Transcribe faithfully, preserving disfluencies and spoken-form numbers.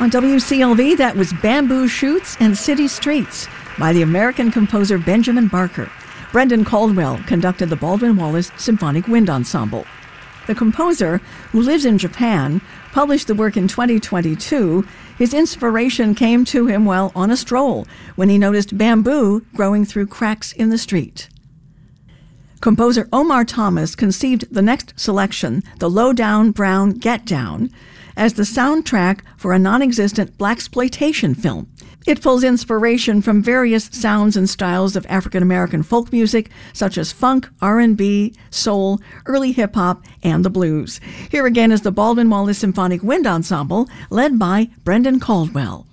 On W C L V, that was Bamboo Shoots and City Streets by the American composer Benjamin Barker. Brendan Caldwell conducted the Baldwin Wallace Symphonic Wind Ensemble. The composer, who lives in Japan, published the work in twenty twenty-two. His inspiration came to him while on a stroll when he noticed bamboo growing through cracks in the street. Composer Omar Thomas conceived the next selection, the Low Down Brown Get Down, as the soundtrack for a non-existent blaxploitation film. It pulls inspiration from various sounds and styles of African-American folk music, such as funk, R and B, soul, early hip-hop, and the blues. Here again is the Baldwin Wallace Symphonic Wind Ensemble, led by Brendan Caldwell.